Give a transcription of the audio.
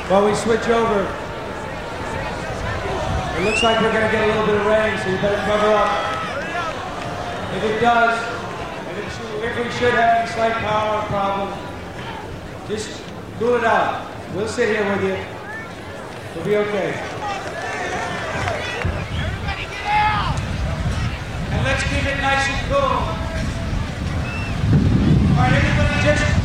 While we switch over, it looks like we're going to get a little bit of rain, so you better cover up. If it does, if we should have any slight power problem, just cool it out. We'll sit here with you. We'll be okay. Everybody get out! And let's keep it nice and cool. All right, everybody just